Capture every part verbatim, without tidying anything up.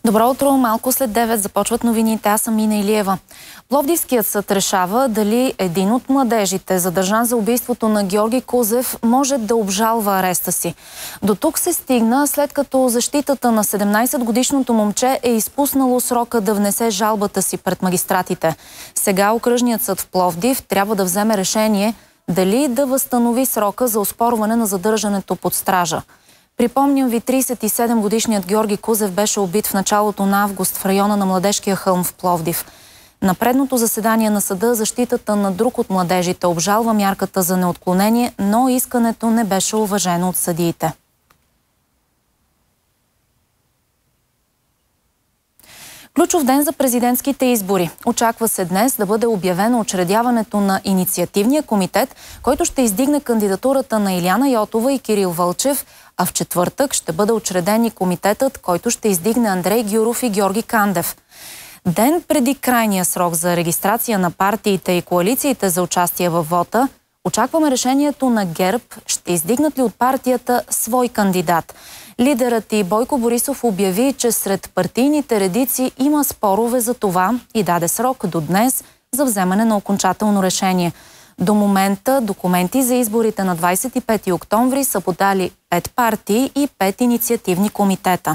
Добро утро, малко след девет започват новините. Аз съм Мина Илиева. Пловдивският съд решава дали един от младежите, задържан за убийството на Георги Кузев, може да обжалва ареста си. До тук се стигна, след като защитата на седемнайсетгодишното момче е изпуснало срока да внесе жалбата си пред магистратите. Сега окръжният съд в Пловдив трябва да вземе решение дали да възстанови срока за оспорване на задържането под стража. Припомням ви, трийсет и седемгодишният Георги Кузев беше убит в началото на август в района на Младежкия хълм в Пловдив. На предното заседание на съда защитата на друг от младежите обжалва мярката за неотклонение, но искането не беше уважено от съдиите. Ключов ден за президентските избори. Очаква се днес да бъде обявено учредяването на инициативния комитет, който ще издигне кандидатурата на Илияна Йотова и Кирил Вълчев, а в четвъртък ще бъде учреден и комитетът, който ще издигне Андрей Гюров и Георги Кандев. Ден преди крайния срок за регистрация на партиите и коалициите за участие във вота, очакваме решението на ГЕРБ, ще издигнат ли от партията свой кандидат. Лидерът и Бойко Борисов обяви, че сред партийните редици има спорове за това и даде срок до днес за вземане на окончателно решение. До момента документи за изборите на двайсет и пети октомври са подали пет партии и пет инициативни комитета.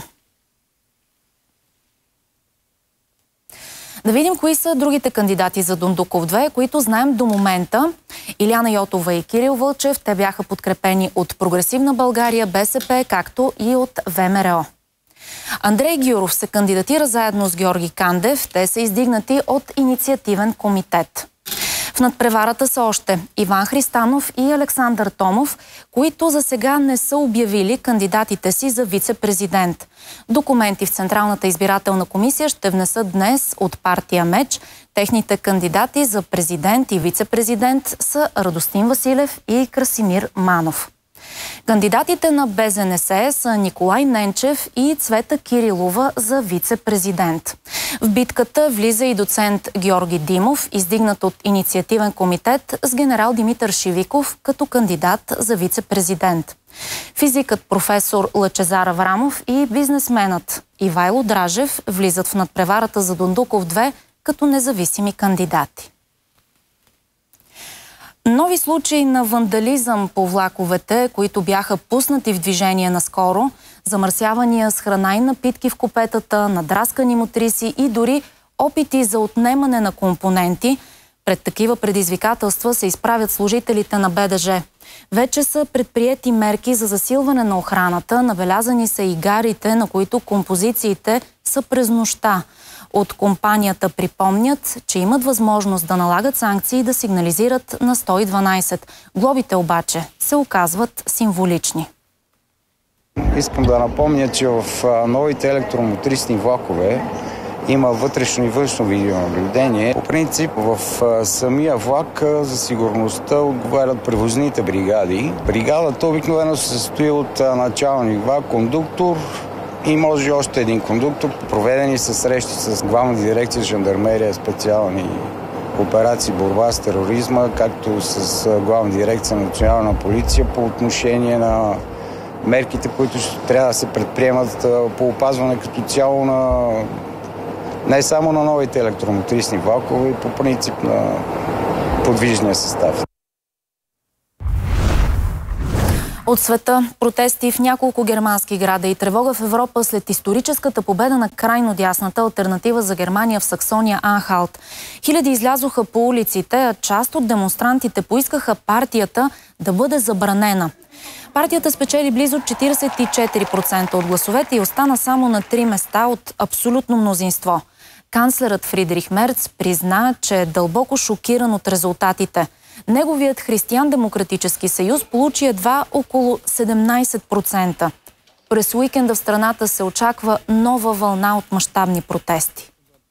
Да видим кои са другите кандидати за Дондуков две, които знаем до момента. Илияна Йотова и Кирил Вълчев, те бяха подкрепени от Прогресивна България, БСП, както и от ВМРО. Андрей Гюров се кандидатира заедно с Георги Кандев. Те са издигнати от инициативен комитет. В надпреварата са още Иван Христанов и Александър Томов, които за сега не са обявили кандидатите си за вице-президент. Документи в Централната избирателна комисия ще внесат днес от партия МЕЧ. Техните кандидати за президент и вице-президент са Радостин Василев и Красимир Манов. Кандидатите на БЗНС са Николай Ненчев и Цвета Кирилова за вице-президент. В битката влиза и доцент Георги Димов, издигнат от инициативен комитет, с генерал Димитър Шивиков като кандидат за вице-президент. Физикът професор Лъчезар Аврамов и бизнесменът Ивайло Дражев влизат в надпреварата за Дондуков две като независими кандидати. Нови случаи на вандализъм по влаковете, които бяха пуснати в движение наскоро, замърсявания с храна и напитки в купетата, надраскани мотриси и дори опити за отнемане на компоненти. Пред такива предизвикателства се изправят служителите на БДЖ. Вече са предприети мерки за засилване на охраната, набелязани са и гарите, на които композициите са през нощта. От компанията припомнят, че имат възможност да налагат санкции и да сигнализират на сто и дванайсет. Глобите обаче се оказват символични. Искам да напомня, че в новите електромотрисни влакове има вътрешно и външно видеонаблюдение. По принцип в самия влак за сигурността отговарят превозните бригади. Бригадата обикновено се състои от началник влак, кондуктор и може още един кондуктор. Проведени са срещи с Главна дирекция жандармерия, специални операции, борба с тероризма, както с Главна дирекция национална полиция по отношение на мерките, които трябва да се предприемат по опазване като цяло на не само на новите електромотрисни влакове, по принцип на подвижния състав. От света протести в няколко германски града и тревога в Европа след историческата победа на крайно дясната алтернатива за Германия в Саксония-Анхалт. Хиляди излязоха по улиците, а част от демонстрантите поискаха партията да бъде забранена. Партията спечели близо четирийсет и четири процента от гласовете и остана само на три места от абсолютно мнозинство. Канцлерът Фридрих Мерц призна, че е дълбоко шокиран от резултатите. Неговият Християн-демократически съюз получи едва около седемнайсет процента. През уикенда в страната се очаква нова вълна от мащабни протести.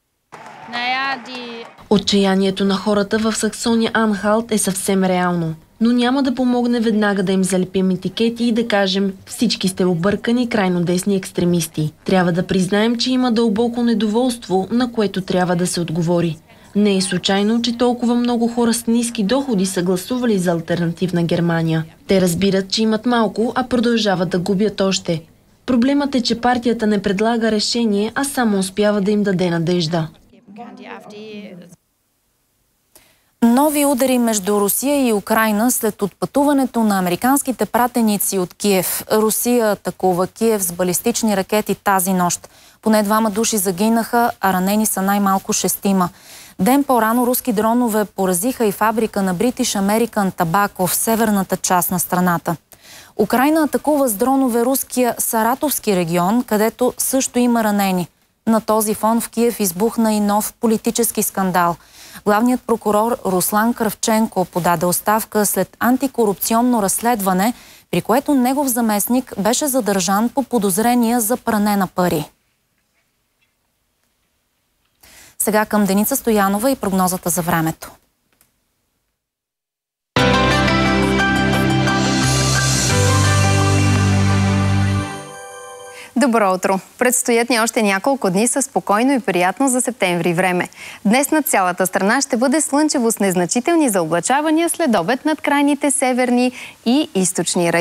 Отчаянието на хората в Саксония-Анхалт е съвсем реално. Но няма да помогне веднага да им залепим етикети и да кажем всички сте объркани крайно десни екстремисти. Трябва да признаем, че има дълбоко недоволство, на което трябва да се отговори. Не е случайно, че толкова много хора с ниски доходи са гласували за алтернативна Германия. Те разбират, че имат малко, а продължават да губят още. Проблемът е, че партията не предлага решение, а само успява да им даде надежда. Нови удари между Русия и Украйна след отпътуването на американските пратеници от Киев. Русия атакува Киев с балистични ракети тази нощ. Поне двама души загинаха, а ранени са най-малко шестима. Ден по-рано руски дронове поразиха и фабрика на British American Tobacco в северната част на страната. Украйна атакува с дронове руския Саратовски регион, където също има ранени. На този фон в Киев избухна и нов политически скандал. Главният прокурор Руслан Кравченко подаде оставка след антикорупционно разследване, при което негов заместник беше задържан по подозрения за пране на пари. Сега към Деница Стоянова и прогнозата за времето. Добро утро! Предстоят ни още няколко дни със спокойно и приятно за септември време. Днес над цялата страна ще бъде слънчево с незначителни заоблачавания, след обед над крайните северни и източни райони.